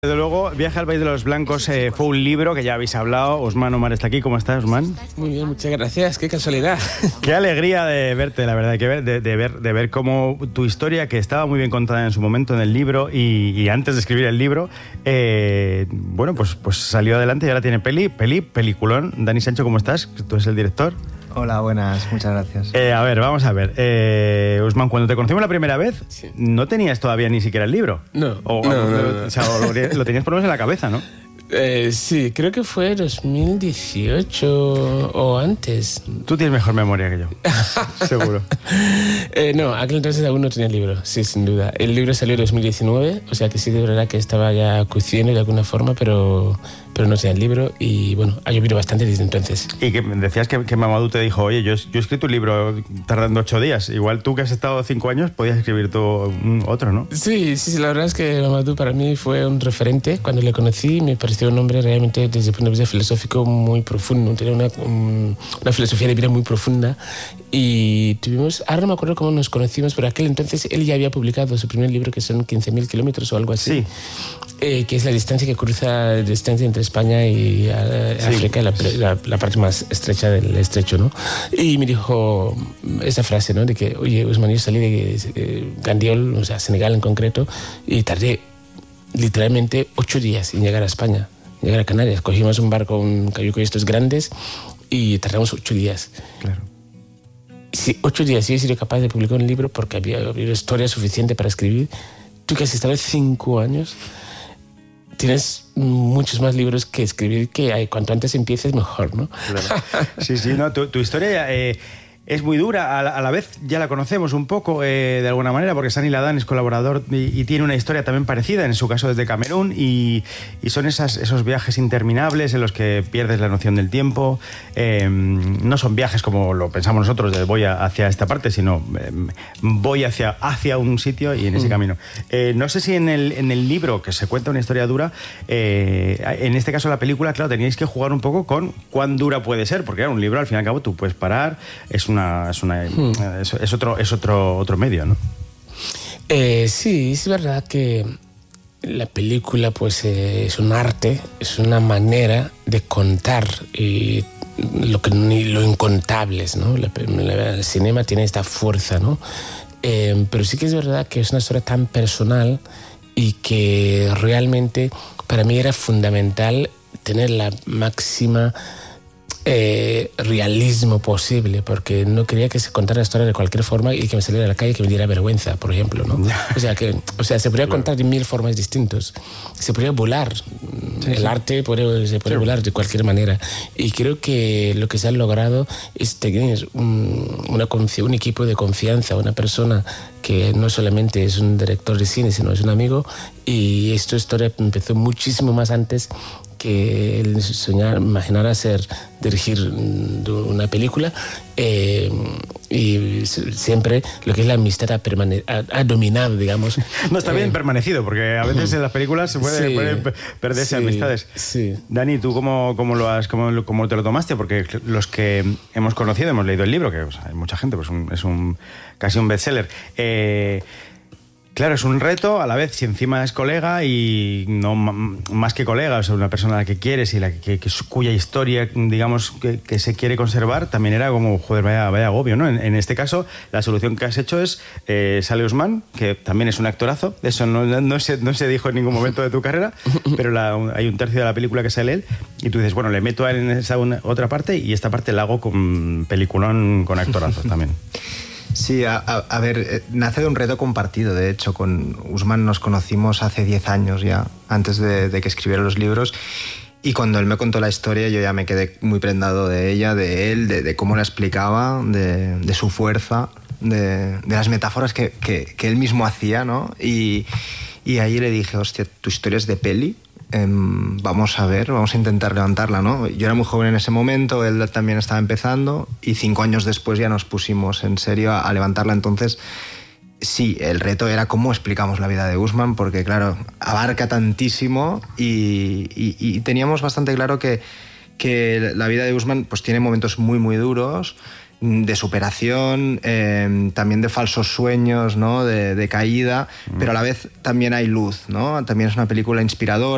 Desde luego, Viaje al País de los Blancos fue un libro que ya habéis hablado. Usman Omar está aquí. ¿Cómo estás, Usman? Muy bien, muchas gracias. Qué casualidad. Qué alegría de verte, la verdad, de ver cómo tu historia, que estaba muy bien contada en su momento en el libro y antes de escribir el libro, bueno, pues salió adelante y ahora tiene peliculón. Dani Sancho, ¿cómo estás? Tú eres el director. Hola, buenas, muchas gracias. A ver, vamos a ver. Usman, cuando te conocimos la primera vez, sí, no tenías todavía ni siquiera el libro. No. O sea, lo tenías por lo menos en la cabeza, ¿no? Sí, creo que fue 2018 o antes. Tú tienes mejor memoria que yo, seguro. No, aquel entonces aún no tenía el libro, sí, sin duda. El libro salió en 2019, o sea que sí, de verdad que estaba ya cociendo de alguna forma, pero no tenía el libro y bueno, ha llovido bastante desde entonces. Y que decías que Mamadou te dijo, oye, yo he escrito un libro tardando 8 días. Igual tú que has estado 5 años podías escribir tú otro, ¿no? Sí, la verdad es que Mamadou para mí fue un referente. Cuando le conocí me pareció un hombre realmente desde el punto de vista filosófico muy profundo, tenía una filosofía de vida muy profunda y tuvimos, ahora no me acuerdo cómo nos conocimos, pero aquel entonces él ya había publicado su primer libro, que son 15.000 kilómetros o algo así. Sí. Que es la distancia que cruza entre España y África, la parte más estrecha del estrecho, ¿no? Y me dijo esa frase, ¿no? De que, oye, Usman, yo salí de Gandiol, o sea, Senegal en concreto, y tardé literalmente 8 días en llegar a España, llegar a Canarias. Cogimos un barco, un cayuco de estos grandes, y tardamos 8 días. Claro. Si 8 días yo he sido capaz de publicar un libro porque había historia suficiente para escribir, tú que has estado 5 años... Tienes muchos más libros que escribir, que cuanto antes empieces mejor, ¿no? Claro. Sí, no, tu historia es muy dura, a la vez ya la conocemos un poco de alguna manera, porque Sani Ladán es colaborador y tiene una historia también parecida, en su caso desde Camerún, y son esos viajes interminables en los que pierdes la noción del tiempo. No son viajes como lo pensamos nosotros, de voy hacia esta parte, sino voy hacia un sitio y en ese camino. No sé si en el libro, que se cuenta una historia dura, en este caso la película, claro, teníais que jugar un poco con cuán dura puede ser, porque un libro al fin y al cabo tú puedes parar, es otro medio, ¿no? Sí, es verdad que la película pues es un arte, es una manera de contar lo incontables, ¿no? El cinema tiene esta fuerza, ¿no? Pero sí que es verdad que es una historia tan personal y que realmente para mí era fundamental tener la máxima realismo posible, porque no quería que se contara la historia de cualquier forma y que me saliera a la calle y que me diera vergüenza, por ejemplo, ¿no? O sea, se podría contar de 1000 formas distintas. Se podría volar. Sí, el arte se puede volar de cualquier manera. Y creo que lo que se ha logrado es tener un equipo de confianza, una persona que no solamente es un director de cine, sino es un amigo. Y esta historia empezó muchísimo más antes que él imaginara dirigir una película, y siempre lo que es la amistad ha dominado, digamos. No está bien permanecido, porque a veces en las películas se pueden perderse amistades. Sí. Dani, ¿tú cómo te lo tomaste? Porque los que hemos conocido, hemos leído el libro, que hay mucha gente, pues es casi un bestseller. Claro, es un reto, a la vez, si encima es colega y no más que colega, o sea, una persona a la que quieres y cuya historia, digamos, que se quiere conservar, también era como, joder, vaya agobio, ¿no? En este caso, la solución que has hecho es, sale Usman, que también es un actorazo, eso no se dijo en ningún momento de tu carrera, pero hay un tercio de la película que sale él, y tú dices, bueno, le meto a él en esa otra parte y esta parte la hago con peliculón, con actorazo también. Sí, a ver, nace de un reto compartido. De hecho, con Usman nos conocimos hace 10 años ya, antes de que escribiera los libros. Y cuando él me contó la historia, yo ya me quedé muy prendado de ella, de él, de cómo la explicaba, de su fuerza, de las metáforas que él mismo hacía, ¿no? Y ahí le dije, hostia, tu historia es de peli. Vamos a intentar levantarla, ¿no? Yo era muy joven en ese momento, él también estaba empezando y 5 años después ya nos pusimos en serio a levantarla. Entonces, sí, el reto era cómo explicamos la vida de Usman, porque claro, abarca tantísimo y teníamos bastante claro que la vida de Usman pues tiene momentos muy, muy duros, de superación, también de falsos sueños, ¿no? de caída, pero a la vez también hay luz, ¿no? También es una película inspiradora.